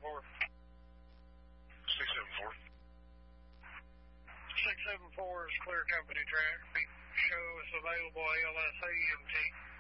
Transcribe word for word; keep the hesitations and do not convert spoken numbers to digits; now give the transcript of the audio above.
four. six seven four. six seven four is clear company track. Show is available A L S A M T.